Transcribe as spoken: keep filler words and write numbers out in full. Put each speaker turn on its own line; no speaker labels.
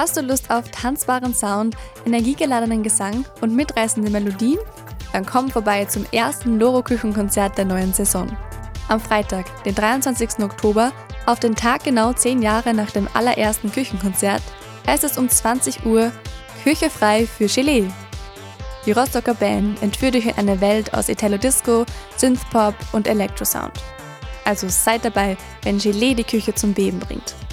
Hast du Lust auf tanzbaren Sound, energiegeladenen Gesang und mitreißende Melodien? Dann komm vorbei zum ersten Loro-Küchenkonzert der neuen Saison. Am Freitag, den dreiundzwanzigsten Oktober, auf den Tag genau zehn Jahre nach dem allerersten Küchenkonzert, heißt es um zwanzig Uhr Küche frei für Gelee. Die Rostocker Band entführt dich in eine Welt aus Italo-Disco, Synthpop und Elektrosound. Also seid dabei, wenn Gelee die Küche zum Beben bringt.